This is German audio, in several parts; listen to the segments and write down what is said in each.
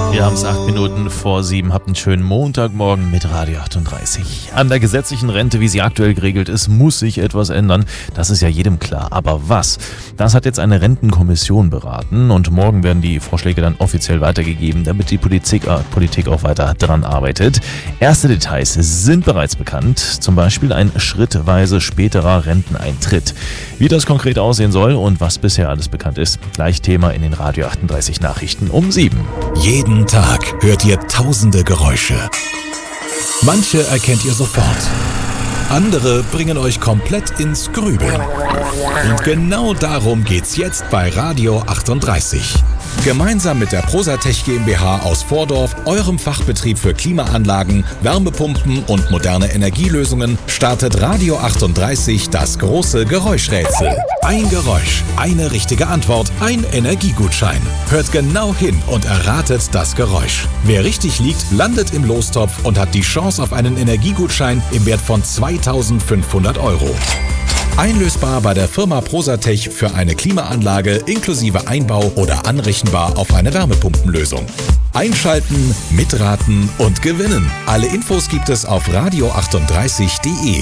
Wir haben es 7:08. Habt einen schönen Montagmorgen mit Radio 38. An der gesetzlichen Rente, wie sie aktuell geregelt ist, muss sich etwas ändern. Das ist ja jedem klar. Aber was? Das hat jetzt eine Rentenkommission beraten und morgen werden die Vorschläge dann offiziell weitergegeben, damit die Politik auch weiter dran arbeitet. Erste Details sind bereits bekannt, zum Beispiel ein schrittweise späterer Renteneintritt. Wie das konkret aussehen soll und was bisher alles bekannt ist, gleich Thema in den Radio 38 Nachrichten um 7. Jeden Tag hört ihr tausende Geräusche. Manche erkennt ihr sofort. Andere bringen euch komplett ins Grübeln. Und genau darum geht's jetzt bei Radio 38. Gemeinsam mit der Prosatech GmbH aus Vordorf, eurem Fachbetrieb für Klimaanlagen, Wärmepumpen und moderne Energielösungen, startet Radio 38 das große Geräuschrätsel. Ein Geräusch, eine richtige Antwort, ein Energiegutschein. Hört genau hin und erratet das Geräusch. Wer richtig liegt, landet im Lostopf und hat die Chance auf einen Energiegutschein im Wert von 2.500 €. Einlösbar bei der Firma Prosatech für eine Klimaanlage inklusive Einbau oder anrechenbar auf eine Wärmepumpenlösung. Einschalten, mitraten und gewinnen. Alle Infos gibt es auf radio38.de.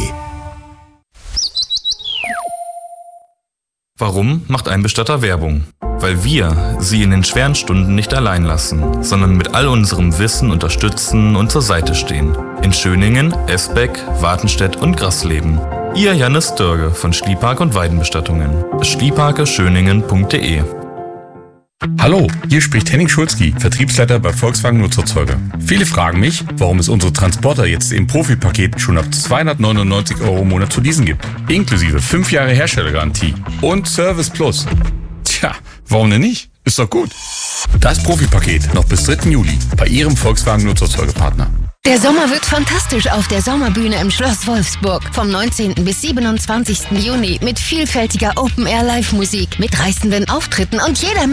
Warum macht ein Bestatter Werbung? Weil wir Sie in den schweren Stunden nicht allein lassen, sondern mit all unserem Wissen unterstützen und zur Seite stehen. In Schöningen, Esbeck, Wartenstedt und Grasleben. Ihr Jannis Dörge von Schliepark und Weidenbestattungen. schlieparkeschöningen.de. Hallo, hier spricht Henning Schulzki, Vertriebsleiter bei Volkswagen Nutzerzeuger. Viele fragen mich, warum es unsere Transporter jetzt im Profipaket schon ab 299 € im Monat zu leasen gibt. Inklusive 5 Jahre Herstellergarantie und Service Plus. Tja, warum denn nicht? Ist doch gut. Das Profipaket noch bis 3. Juli bei Ihrem Volkswagen Nutzerzeugerpartner. Der Sommer wird fantastisch auf der Sommerbühne im Schloss Wolfsburg. Vom 19. bis 27. Juni mit vielfältiger Open-Air-Live-Musik, mitreißenden Auftritten und jeder